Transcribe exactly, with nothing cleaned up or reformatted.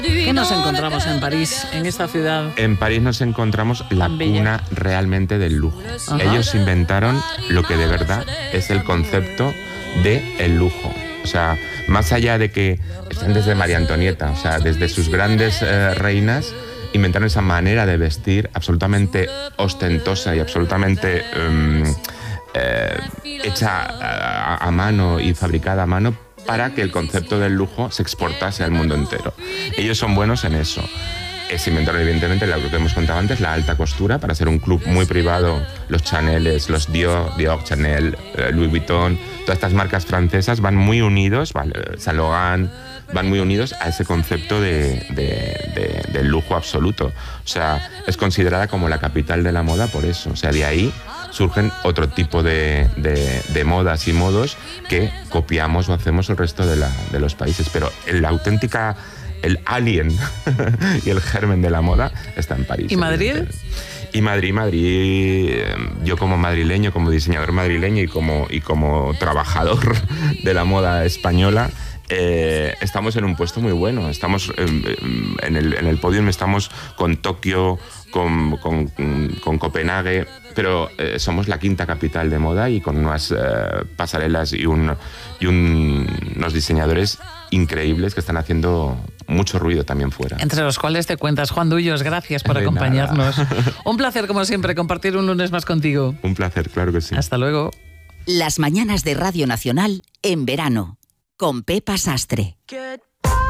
¿Qué nos encontramos en París, en esta ciudad? En París nos encontramos la cuna realmente del lujo. Ajá. Ellos inventaron lo que de verdad es el concepto de el lujo. O sea, más allá de que están desde María Antonieta, o sea, desde sus grandes eh, reinas, inventaron esa manera de vestir absolutamente ostentosa y absolutamente um, eh, hecha a, a mano y fabricada a mano para que el concepto del lujo se exportase al mundo entero. Ellos son buenos en eso. Se inventaron evidentemente lo que hemos contado antes, la alta costura, para ser un club muy privado. Los Chaneles, los Dior, Dior, Chanel, Louis Vuitton, todas estas marcas francesas van muy unidos, vale, Saint Laurent, van muy unidos a ese concepto de, de, de, de lujo absoluto. O sea, es considerada como la capital de la moda por eso. O sea, de ahí surgen otro tipo de, de, de modas y modos que copiamos o hacemos el resto de, la, de los países. Pero la auténtica... el alien y el germen de la moda está en París. ¿Y Madrid? Y Madrid, Madrid, yo como madrileño, como diseñador madrileño y como, y como trabajador de la moda española, eh, estamos en un puesto muy bueno. Estamos en, en, el, en el podium, estamos con Tokio, con, con, con Copenhague, pero eh, somos la quinta capital de moda y con unas eh, pasarelas y, un, y un, unos diseñadores increíbles que están haciendo mucho ruido también fuera. Entre los cuales te cuentas. Juan Dullos, gracias por De acompañarnos. nada. Un placer, como siempre, compartir un lunes más contigo. Un placer, claro que sí. Hasta luego. Las mañanas de Radio Nacional en verano, con Pepa Sastre.